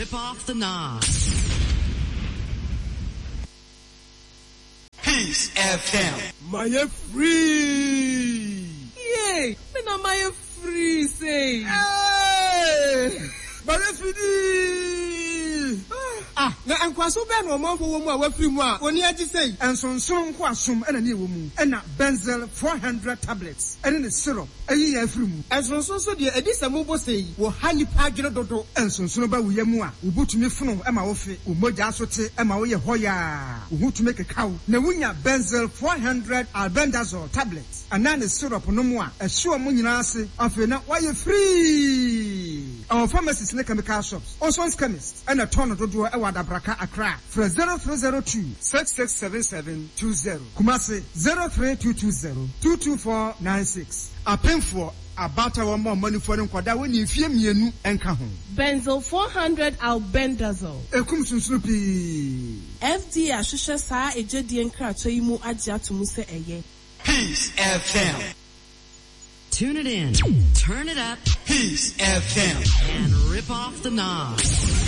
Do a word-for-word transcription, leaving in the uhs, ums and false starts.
rip off the knob. Peace F M. My free. Yay! Me na my free say. Hey! My free. Ah, na ankwaso be no manfo wo mu a wa free mu a oni agi sei ensonson ko asom ena ne wo mu ena benzel four hundred tablets ena ne syrup ayi ya free mu ensonson so de edi samu sei wo hani pagire dodo ensonson ba wo yamu a ubutumi funu ema wo fe umoja asote ema wo ye hoya uhutume kekaw na wunya benzel four hundred albendazole tablets ana ne syrup no mu a ehwe mo nyina ase afi na wa ye free our pharmacies ne chemical shops Oson's chemist and a ton of dodo e wada braka Accra for zero three zero two six six seven seven two zero Kumasi zero three two two zero two two four nine six apemfo abata wo mo money for nkwada we ni fie mienu enka ho benzel four hundred albendazole ekum sunsun pi F D A ahwehwe saa ejedi enkrato yi mu agye atomu se eye Peace F M. Tune it in, turn it up, Peace F M. and rip off the knob.